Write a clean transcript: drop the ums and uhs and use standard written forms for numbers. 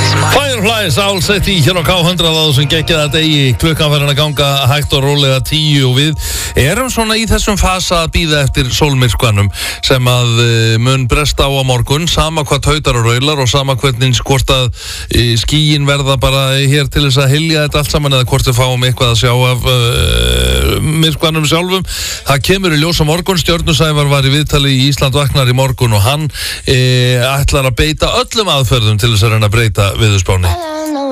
Fireflies, Allset í hér á K100 á þessum geggjaða degi. Klukkan farin að ganga hægt og rólega 10 og við erum svona í þessum fasa að bíða eftir sólmyrkvanum sem að mun bresta á morgun, sama hvað tautar og raular og sama hvernig hvort að skýin verða bara hér til þess að hylja þetta allt saman eða hvort við fáum eitthvað að sjá af myrkvanum sjálfum. Það kemur í ljós á morgun. Stjörnusævar var í viðtali í Ísland vaknar í morgun og hann ætlar að beita öllum aðferðum til þess að reyna að breyta veðurspánni.